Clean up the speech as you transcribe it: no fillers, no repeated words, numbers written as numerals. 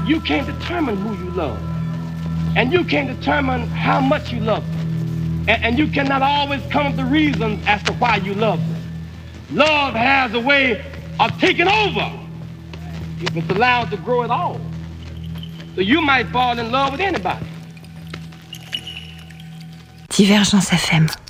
you can't determine who you love. And you can't determine how much you love them. And you cannot always come up with the reasons as to why you love them. Love has a way of taking over if it's allowed to grow at all. So you might fall in love with anybody. Divergence FM.